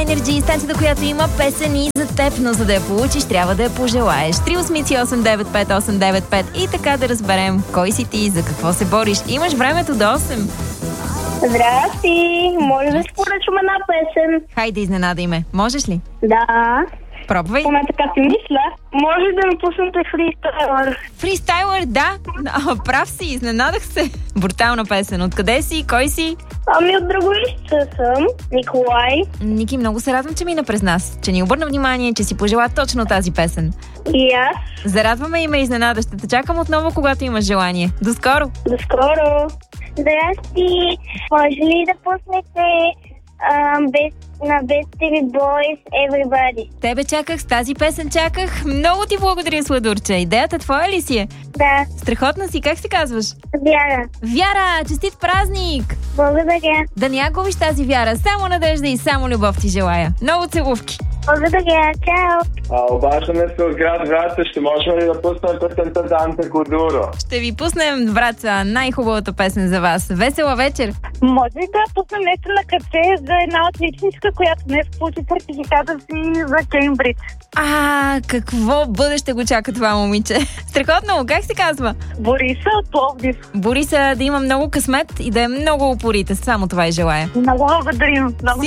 Energy, станцията, която има песен и за теб, но за да я получиш, трябва да я пожелаеш. 383-895-895 и така да разберем кой си ти, за какво се бориш. Имаш времето до 8. Здрасти! Може да си поръчам една песен? Хайде, изненадай ме. Можеш ли? Да. Пробвай. Поне така си мисля. Може да ми пуснете фристайлър. Фристайлър, да. Прав си, изненадах се. Брутална песен. Откъде си? Кой си? Ами от Драговищица съм. Николай. Ники, много се радвам, че мина през нас. Че ни обърна внимание, че си пожела точно тази песен. И аз. Зарадваме и ме изненада. Ще те чакам отново, когато имаш желание. До скоро! До скоро! Здрасти! Може ли да пуснете на Backstreet Boys Everybody? Тебе чаках, с тази песен чаках. Много ти благодаря, Сладурче. Идеята твоя ли си е? Да. Страхотна си, как се казваш? Вяра. Вяра, честит празник! Благодаря. Да не я губиш тази вяра. Само надежда и само любов ти желая. Много целувки! Благодаря. Чао. Обаждаме се от град Враца. Ще можем ли да пуснем песента Данте Кодуро? Ще ви пуснем, Враца, най-хубавата песен за вас. Весела вечер! Може ли да пуснем нещо на каче за една отличничка, която днес получи сертификата си за Кембридж? Какво бъдеще го чака това момиче? Страхотно, как се казва? Бориса от Пловдив. Бориса, да има много късмет и да е много упорита. Само това и желая. Много благодарим. Много